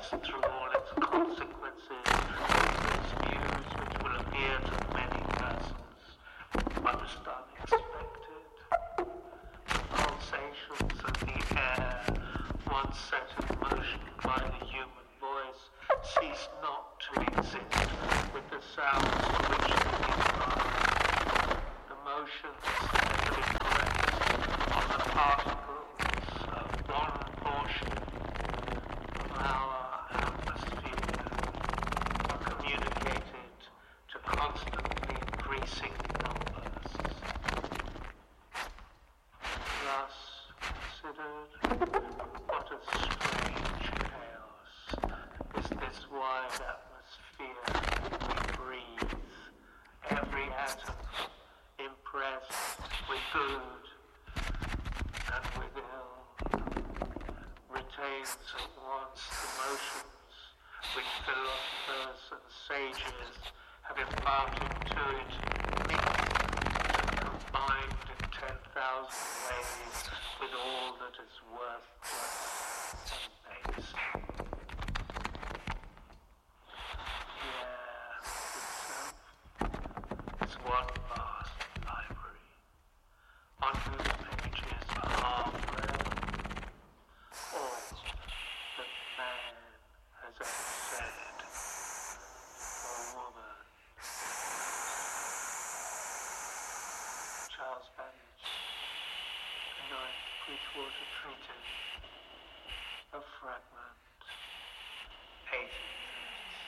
through all its consequences, its views which will appear to many persons most unexpected. The pulsations of the air, once set in motion by the human voice, cease not to exist with the sounds to which they give rise. The motions steadily press on the particles of one portion of our atmosphere are communicated to constantly increasing numbers. Thus considered, what a strange chaos is this wide atmosphere we breathe, every atom impressed with good and with ill, retains at once the motions which philosophers and sages have imparted to it, mixed and combined in 10,000 ways with all that is worthless and base. It's one vast library, on whose pages are read all that man has ever said, or woman. Charles Babbage, the 9th Bridgewater Treatise, a fragment.